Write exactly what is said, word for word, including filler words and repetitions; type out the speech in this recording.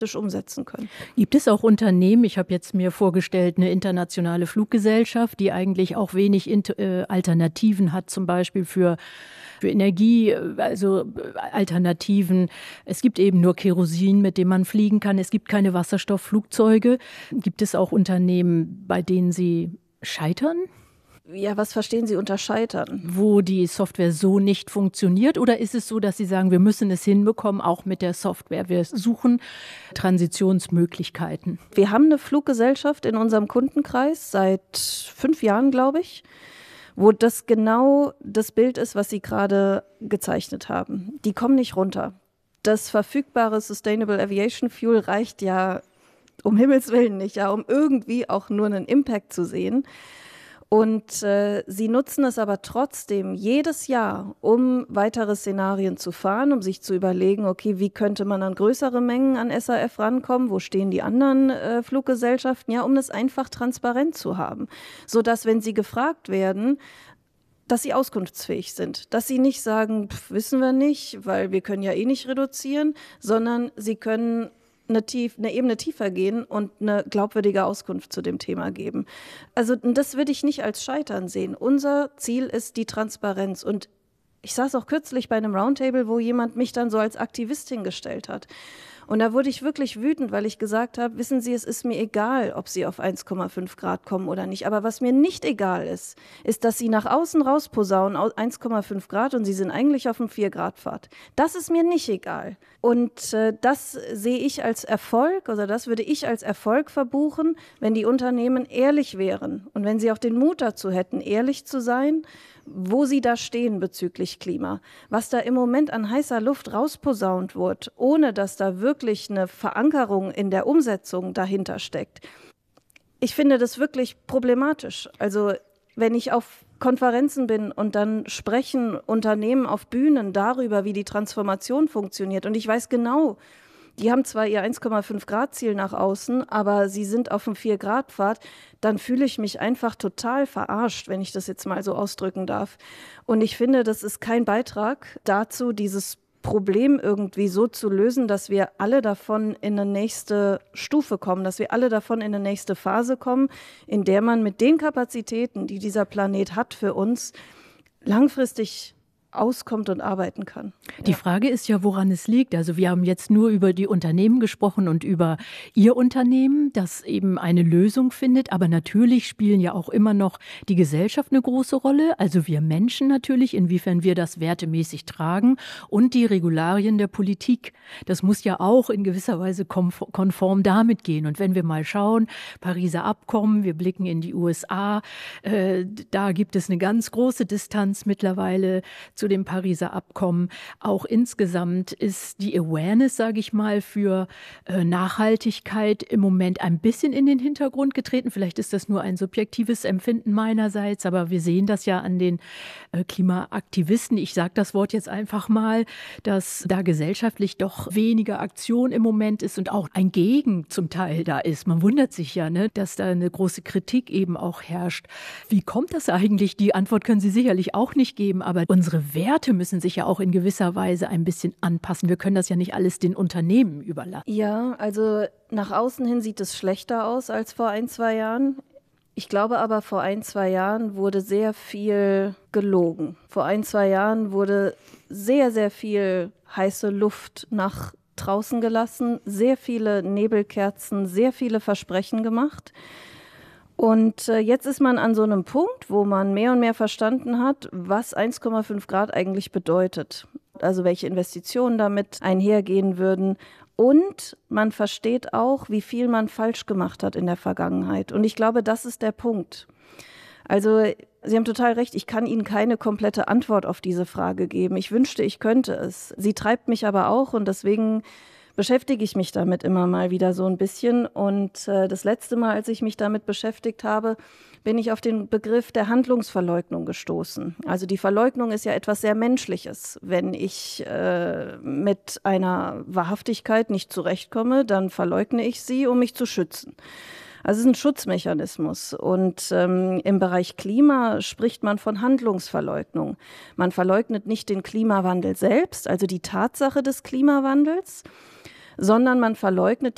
umsetzen können. Gibt es auch Unternehmen, ich habe jetzt mir vorgestellt, eine internationale Fluggesellschaft, die eigentlich auch wenig Int- äh, Alternativen hat, zum Beispiel für, für Energie, also Alternativen. Es gibt eben nur Kerosin, mit dem man fliegen kann. Es gibt keine Wasserstoffflugzeuge. Gibt es auch Unternehmen, bei denen Sie scheitern? Ja, was verstehen Sie unter Scheitern? Wo die Software so nicht funktioniert? Oder ist es so, dass Sie sagen, wir müssen es hinbekommen, auch mit der Software? Wir suchen Transitionsmöglichkeiten. Wir haben eine Fluggesellschaft in unserem Kundenkreis seit fünf Jahren, glaube ich, wo das genau das Bild ist, was Sie gerade gezeichnet haben. Die kommen nicht runter. Das verfügbare Sustainable Aviation Fuel reicht ja um Himmels Willen nicht, ja, um irgendwie auch nur einen Impact zu sehen. Und äh, sie nutzen es aber trotzdem jedes Jahr, um weitere Szenarien zu fahren, um sich zu überlegen, okay, wie könnte man an größere Mengen an S A F rankommen, wo stehen die anderen äh, Fluggesellschaften, ja, um das einfach transparent zu haben, sodass, wenn sie gefragt werden, dass sie auskunftsfähig sind, dass sie nicht sagen, pf, wissen wir nicht, weil wir können ja eh nicht reduzieren, sondern sie können Eine, tief, eine Ebene tiefer gehen und eine glaubwürdige Auskunft zu dem Thema geben. Also das würde ich nicht als Scheitern sehen. Unser Ziel ist die Transparenz. Und ich saß auch kürzlich bei einem Roundtable, wo jemand mich dann so als Aktivistin gestellt hat. Und da wurde ich wirklich wütend, weil ich gesagt habe, wissen Sie, es ist mir egal, ob Sie auf eins Komma fünf Grad kommen oder nicht. Aber was mir nicht egal ist, ist, dass Sie nach außen raus posaunen, eins Komma fünf Grad und Sie sind eigentlich auf einem vier Grad Pfad. Das ist mir nicht egal. Und äh, das sehe ich als Erfolg, oder das würde ich als Erfolg verbuchen, wenn die Unternehmen ehrlich wären und wenn sie auch den Mut dazu hätten, ehrlich zu sein, wo sie da stehen bezüglich Klima. Was da im Moment an heißer Luft rausposaunt wird, ohne dass da wirklich eine Verankerung in der Umsetzung dahinter steckt. Ich finde das wirklich problematisch. Also wenn ich auf Konferenzen bin und dann sprechen Unternehmen auf Bühnen darüber, wie die Transformation funktioniert. Und ich weiß genau, die haben zwar ihr eins Komma fünf Grad Ziel nach außen, aber sie sind auf dem vier Grad Pfad, dann fühle ich mich einfach total verarscht, wenn ich das jetzt mal so ausdrücken darf. Und ich finde, das ist kein Beitrag dazu, dieses Problem irgendwie so zu lösen, dass wir alle davon in eine nächste Stufe kommen, dass wir alle davon in eine nächste Phase kommen, in der man mit den Kapazitäten, die dieser Planet hat für uns, langfristig auskommt und arbeiten kann. Die Frage ist ja, woran es liegt. Also wir haben jetzt nur über die Unternehmen gesprochen und über Ihr Unternehmen, das eben eine Lösung findet. Aber natürlich spielen ja auch immer noch die Gesellschaft eine große Rolle. Also wir Menschen natürlich, inwiefern wir das wertemäßig tragen und die Regularien der Politik. Das muss ja auch in gewisser Weise konform damit gehen. Und wenn wir mal schauen, Pariser Abkommen, wir blicken in die U S A, äh, da gibt es eine ganz große Distanz mittlerweile zu dem Pariser Abkommen. Auch insgesamt ist die Awareness, sage ich mal, für äh, Nachhaltigkeit im Moment ein bisschen in den Hintergrund getreten. Vielleicht ist das nur ein subjektives Empfinden meinerseits, aber wir sehen das ja an den äh, Klimaaktivisten. Ich sage das Wort jetzt einfach mal, dass da gesellschaftlich doch weniger Aktion im Moment ist und auch ein Gegen zum Teil da ist. Man wundert sich ja, ne, dass da eine große Kritik eben auch herrscht. Wie kommt das eigentlich? Die Antwort können Sie sicherlich auch nicht geben, aber unsere Werte müssen sich ja auch in gewisser Weise ein bisschen anpassen. Wir können das ja nicht alles den Unternehmen überlassen. Ja, also nach außen hin sieht es schlechter aus als vor ein, zwei Jahren. Ich glaube aber, vor ein, zwei Jahren wurde sehr viel gelogen. Vor ein, zwei Jahren wurde sehr, sehr viel heiße Luft nach draußen gelassen, sehr viele Nebelkerzen, sehr viele Versprechen gemacht. Und äh, jetzt ist man an so einem Punkt, wo man mehr und mehr verstanden hat, was eins Komma fünf Grad eigentlich bedeutet. Also welche Investitionen damit einhergehen würden. Und man versteht auch, wie viel man falsch gemacht hat in der Vergangenheit. Und ich glaube, das ist der Punkt. Also Sie haben total recht, ich kann Ihnen keine komplette Antwort auf diese Frage geben. Ich wünschte, ich könnte es. Sie treibt mich aber auch und deswegen beschäftige ich mich damit immer mal wieder so ein bisschen. Und äh, das letzte Mal, als ich mich damit beschäftigt habe, bin ich auf den Begriff der Handlungsverleugnung gestoßen. Also die Verleugnung ist ja etwas sehr Menschliches. Wenn ich äh, mit einer Wahrhaftigkeit nicht zurechtkomme, dann verleugne ich sie, um mich zu schützen. Also es ist ein Schutzmechanismus und ähm, im Bereich Klima spricht man von Handlungsverleugnung. Man verleugnet nicht den Klimawandel selbst, also die Tatsache des Klimawandels, sondern man verleugnet